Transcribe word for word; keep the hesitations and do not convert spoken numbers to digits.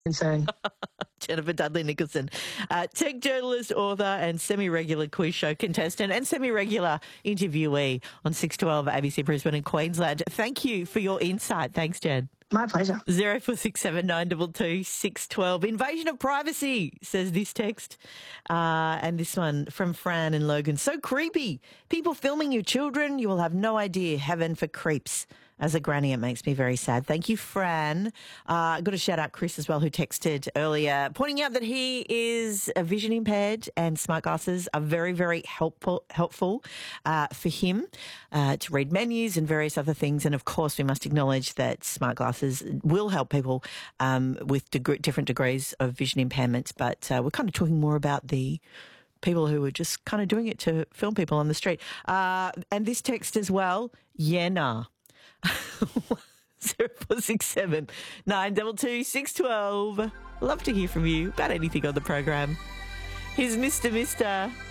Insane. Jennifer Dudley Nicholson, uh, tech journalist, author, and semi-regular quiz show contestant and semi-regular interviewee on six twelve A B C Brisbane and Queensland. Thank you for your insight. Thanks, Jen. My pleasure. Zero four six seven nine two two six twelve. Invasion of privacy, says this text. Uh, and this one from Fran and Logan. So creepy. People filming your children. You will have no idea. Heaven for creeps. As a granny, it makes me very sad. Thank you, Fran. Uh, got to shout out Chris as well, who texted earlier, pointing out that he is a vision impaired and smart glasses are very, very helpful helpful uh, for him uh, to read menus and various other things. And of course, we must acknowledge that smart glasses will help people um, with deg- different degrees of vision impairment. But uh, we're kind of talking more about the people who are just kind of doing it to film people on the street. Uh, and this text as well, yeah, nah. Zero four six seven nine two two six twelve. Love to hear from you about anything on the program. Here's Mister Mister